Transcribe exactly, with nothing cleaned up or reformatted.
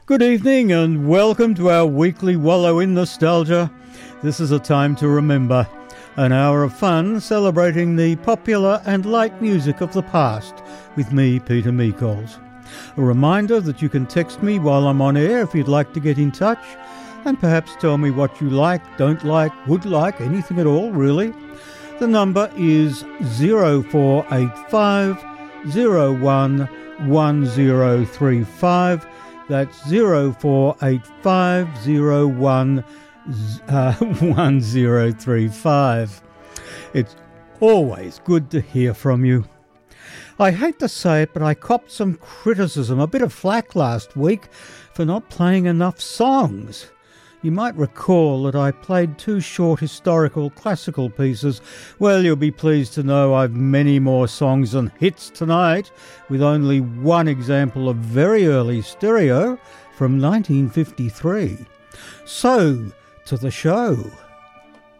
Good evening and welcome to our weekly Wallow in Nostalgia. This is a time to remember, an hour of fun celebrating the popular and light music of the past with me, Peter Meekols. A reminder that you can text me while I'm on air if you'd like to get in touch and perhaps tell me what you like, don't like, would like, anything at all really. The number is zero four eight five zero one one zero three five. That's zero four eight five zero one one zero three five. It's always good to hear from you. I hate to say it, but I copped some criticism, a bit of flack last week for not playing enough songs. You might recall that I played two short historical classical pieces. Well, you'll be pleased to know I've many more songs and hits tonight, with only one example of very early stereo from nineteen fifty-three. So, to the show.